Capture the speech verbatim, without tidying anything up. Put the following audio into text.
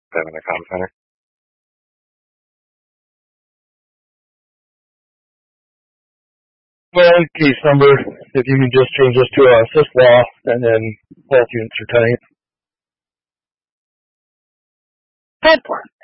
Having a comm center. Well, case number, if you can just change this to a syslaw and then both units are tying. Ten four.